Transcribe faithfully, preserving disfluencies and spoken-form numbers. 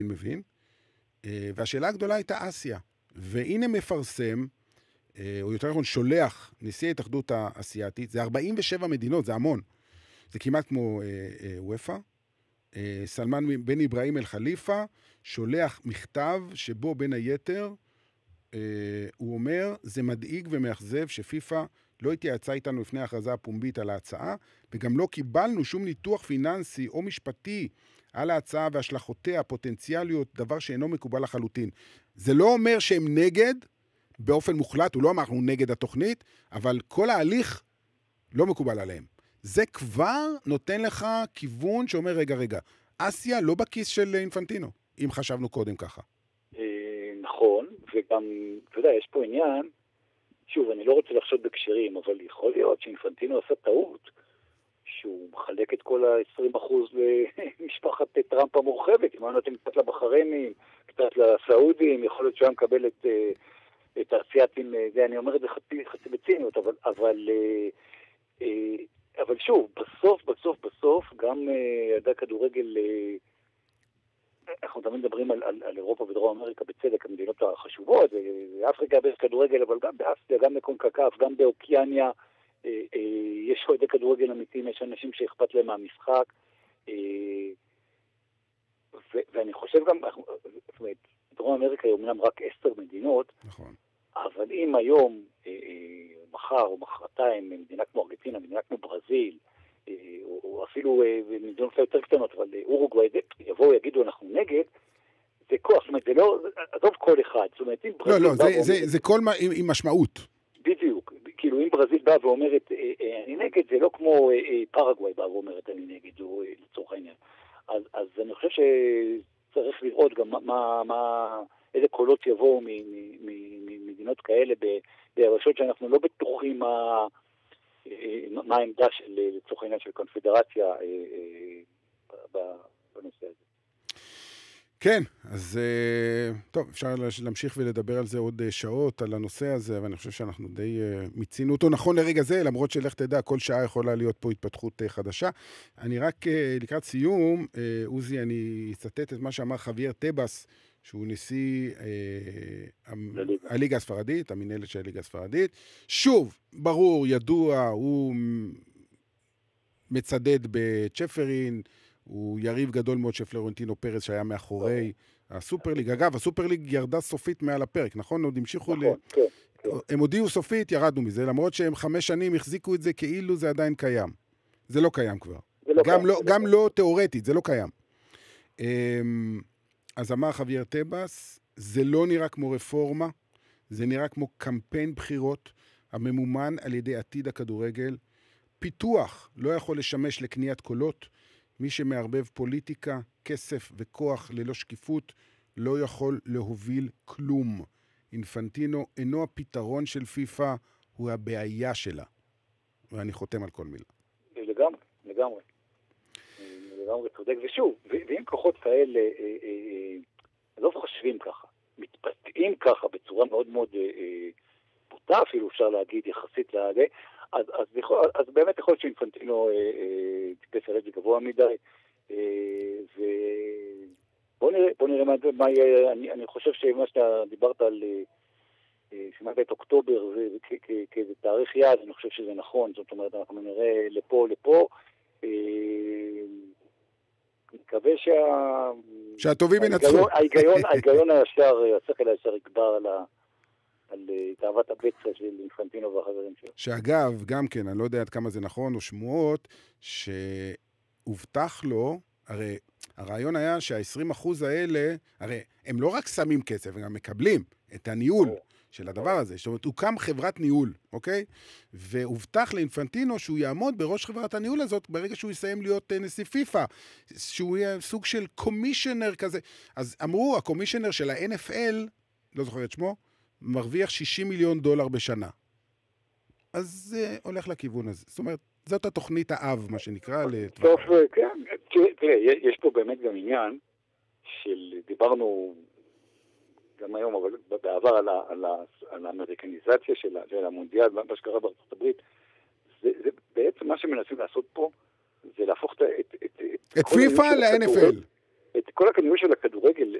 מבין. והשאלה הגדולה הייתה אסיה. והנה מפרסם, או יותר נכון שולח, נשיא ההתאחדות האסייתית, זה ארבעים ושבע מדינות, זה המון. זה כמעט כמו וופא. סלמן בן אברהים אל חליפה שולח מכתב שבו בין היתר הוא אומר, זה מדאיג ומאכזב שפיפה לא התייעצה איתנו לפני ההכרזה הפומבית על ההצעה, וגם לא קיבלנו שום ניתוח פיננסי או משפטי על ההצעה והשלכותיה הפוטנציאליות, דבר שאינו מקובל לחלוטין. זה לא אומר שהם נגד, באופן מוחלט, הוא לא אמר אנחנו נגד התוכנית, אבל כל ההליך לא מקובל עליהם. זה כבר נותן לך כיוון שאומר, רגע, רגע, אסיה לא בכיס של אינפנטינו, אם חשבנו קודם ככה. נכון, וגם, אתה יודע, יש פה עניין, שוב, אני לא רוצה לחשוד בקשרים, אבל יכול להיות שאינפנטינו עשה טעות, שהוא מחלק את כל ה-עשרים אחוז למשפחת טראמפ המורחבת, אם אני נותן קצת לבחרנים, קצת לסעודים, יכול להיות שהוא היה מקבל את, את האסייתים, זה, אני אומר את זה חצי, חצי בציניות, אבל, אבל, אבל שוב, בסוף, בסוף, בסוף, גם ידע כדורגל, אנחנו תמיד מדברים על, על, על אירופה ודרום אמריקה בצדק, המדינות החשובות, ואפריקה יש כדורגל, אבל גם באסיה, גם בקונקקף, גם באוקיאניה, אה, אה, יש עוד כדורגל אמיתיים, יש אנשים שאכפת להם מהמשחק, אה, ו- ואני חושב גם, זאת אומרת, דרום אמריקה היא אומנם רק עשר מדינות, נכון. אבל אם היום, אה, אה, מחר או מחרתיים, מדינה כמו ארגנטינה, מדינה כמו ברזיל, או, או אפילו מדינות יותר קטנות, אבל אורוגוואי יבואו יגידו אנחנו נגד, זה כוח, זאת אומרת, זה לא, עזוב כל אחד, זאת אומרת, אם ברזיל... לא, לא, זה, זה, זה כל מה, עם, עם משמעות. בדיוק, כאילו אם ברזיל באה ואומרת אני נגד, זה לא כמו פרגוואי באה ואומרת אני נגד, או לצורך העניין. אז, אז אני חושב שצריך לראות גם מה, מה, איזה קולות יבואו ממדינות כאלה, ברשות שאנחנו לא בטוחים מה... מה העמדה של, לצורך העניין של קונפדרציה בנושא הזה. כן, אז טוב, אפשר להמשיך ולדבר על זה עוד שעות, על הנושא הזה, אבל אני חושב שאנחנו די מיצינו אותו נכון לרגע זה, למרות שלך תדע, כל שעה יכולה להיות פה התפתחות חדשה. אני רק לקראת סיום, עוזי, אני אצטט את מה שאמר חוויאר טבאס, שהוא נשיא אה, הליגה הספרדית, המנהלת של הליגה הספרדית. שוב, ברור, ידוע, הוא מצדד בצ'פרין, הוא יריב גדול מאוד של פלורנטינו פרס שהיה מאחורי הסופרליג. אגב, הסופרליג ירדה סופית מעל הפרק, נכון? עוד המשיכו נכון, ל... כן, כן. הם הודיעו סופית, ירדנו מזה, למרות שהם חמש שנים החזיקו את זה כאילו זה עדיין קיים. זה לא קיים כבר. זה לא גם, קיים, לא, זה גם לא, לא תיאורטית, זה לא קיים. אז אמר חוויאר טבאס, זה לא נראה כמו רפורמה, זה נראה כמו קמפיין בחירות הממומן על ידי עתיד הכדורגל. פיתוח לא יכול לשמש לקניית קולות, מי שמערבב פוליטיקה, כסף וכוח ללא שקיפות לא יכול להוביל כלום. אינפנטינו אינו הפתרון של פיפה, הוא הבעיה שלה. ואני חותם על כל מילה. לגמרי, לגמרי. לגמרי צודק, ושוב, ואם כוחות כאלה לא חושבים ככה, מתבטאים ככה בצורה מאוד מאוד בוטה, אפילו אפשר להגיד יחסית לעלה, אז, אז, אז באמת יכול להיות שאינפנטינו טיפס על זה גבוה מדי, ובוא נראה, בוא נראה מה, מה יהיה, אני, אני חושב שמה שאתה דיברת על שמעת את אוקטובר כאיזה תאריך יעד, אני חושב שזה נכון, זאת אומרת, אנחנו נראה לפה, לפה, מקווה שה... שהטובים ינצחו. ההיגיון, ההיגיון הישר, השכל הישר יקבר על ה... על תאוות הבצע של אינפנטינו והחברים שלו. שאגב, גם כן, אני לא יודע עד כמה זה נכון, או שמועות, שהובטח לו, הרי הרעיון היה שה-עשרים אחוז האלה, הרי הם לא רק שמים כסף, הם גם מקבלים את הניהול של הדבר הזה. זאת אומרת, הוקם חברת ניהול, אוקיי? והובטח לאינפנטינו שהוא יעמוד בראש חברת הניהול הזאת, ברגע שהוא יסיים להיות נשיא פיפה, שהוא יהיה סוג של קומישיונר כזה. אז אמרו, הקומישיונר של ה-אן אף אל, לא זוכר את שמו, מרוויח שישים מיליון דולר בשנה. אז זה הולך לכיוון הזה. זאת אומרת, זאת התוכנית האב, מה שנקרא. טוב, כן. תראה, יש פה באמת גם עניין של, דיברנו גם היום, אבל בעבר על, על, על האמריקניזציה של, של המונדיאל, מה שקרה בארצות הברית, זה, זה בעצם מה שמנסים לעשות פה, זה להפוך את, את, את פיפה ל-אן אף אל. את כל הניהול של הכדורגל